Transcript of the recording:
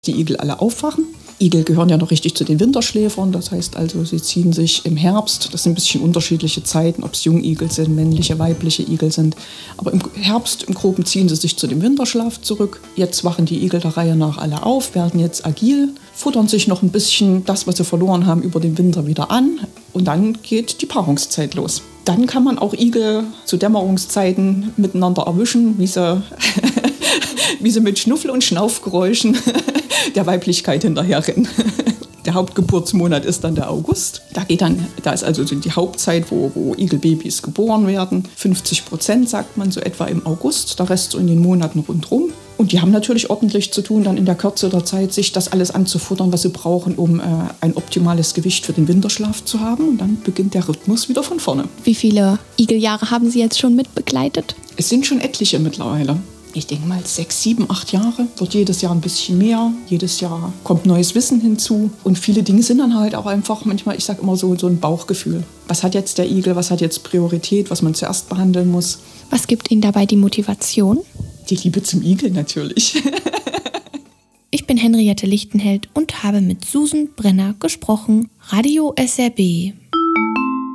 die Igel alle aufwachen. Igel gehören ja noch richtig zu den Winterschläfern, das heißt also, sie ziehen sich im Herbst, das sind ein bisschen unterschiedliche Zeiten, ob es Jungigel sind, männliche, weibliche Igel sind, aber im Herbst im Groben ziehen sie sich zu dem Winterschlaf zurück. Jetzt wachen die Igel der Reihe nach alle auf, werden jetzt agil, futtern sich noch ein bisschen das, was sie verloren haben, über den Winter wieder an und dann geht die Paarungszeit los. Dann kann man auch Igel zu Dämmerungszeiten miteinander erwischen, wie sie mit Schnuffel- und Schnaufgeräuschen der Weiblichkeit hinterherrennen. Der Hauptgeburtsmonat ist dann der August. Da ist also die Hauptzeit, wo Igelbabys geboren werden. 50% sagt man so etwa im August, der Rest so in den Monaten rundherum. Und die haben natürlich ordentlich zu tun, dann in der Kürze der Zeit sich das alles anzufuttern, was sie brauchen, um ein optimales Gewicht für den Winterschlaf zu haben. Und dann beginnt der Rhythmus wieder von vorne. Wie viele Igeljahre haben Sie jetzt schon mitbegleitet? Es sind schon etliche mittlerweile. Ich denke mal 6, 7, 8 Jahre. Wird jedes Jahr ein bisschen mehr. Jedes Jahr kommt neues Wissen hinzu. Und viele Dinge sind dann halt auch einfach manchmal, ich sage immer so ein Bauchgefühl. Was hat jetzt der Igel, was hat jetzt Priorität, was man zuerst behandeln muss? Was gibt Ihnen dabei die Motivation? Die Liebe zum Igel natürlich. Ich bin Henriette Lichtenheld und habe mit Susan Brenner gesprochen. Radio SRB.